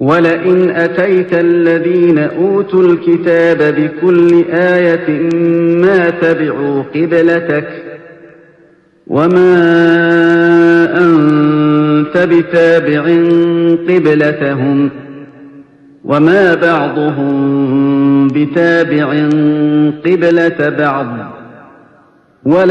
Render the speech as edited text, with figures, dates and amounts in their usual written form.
وَلَئِنْ أَتَيْتَ الَّذِينَ أُوتُوا الْكِتَابَ بِكُلِّ آيَةٍ مَا تَبِعُوا قِبْلَتَكَ وَمَا أَنتَ بِتَابِعٍ قِبْلَتَهُمْ وَمَا بَعْضُهُم بِتَابِعٍ قِبْلَةَ بَعْضٍ